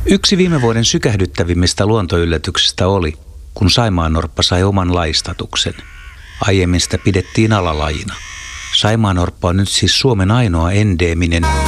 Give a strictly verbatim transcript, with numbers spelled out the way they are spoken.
Yksi viime vuoden sykähdyttävimmistä luontoyllätyksistä oli, kun saimaannorppa sai oman laistatuksen. Aiemmin sitä pidettiin alalajina. Saimaannorppa on nyt siis Suomen ainoa endeeminen